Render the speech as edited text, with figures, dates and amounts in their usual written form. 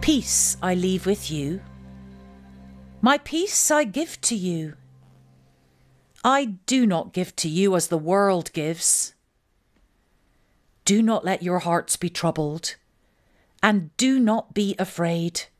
Peace I leave with you. My peace I give to you. I do not give to you as the world gives. Do not let your hearts be troubled, and do not be afraid.